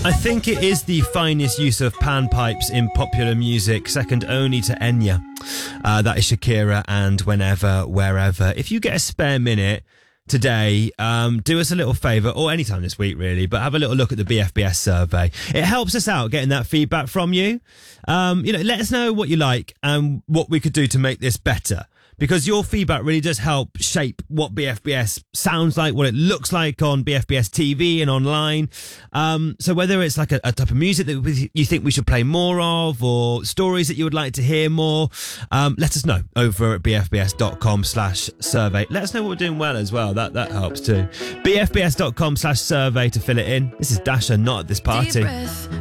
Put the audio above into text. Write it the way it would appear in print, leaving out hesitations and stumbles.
I think it is the finest use of panpipes in popular music, second only to Enya. That is Shakira and Whenever, Wherever. If you get a spare minute today, do us a little favour, or anytime this week really, but have a little look at the BFBS survey. It helps us out getting that feedback from you. Let us know what you like and what we could do to make this better. Because your feedback really does help shape what BFBS sounds like, what it looks like on BFBS TV and online. So whether it's like a type of music that you think we should play more of, or stories that you would like to hear more, let us know over at bfbs.com/survey. Let us know what we're doing well as well. That helps too. bfbs.com/survey to fill it in. This is Dasha, Not at This Party.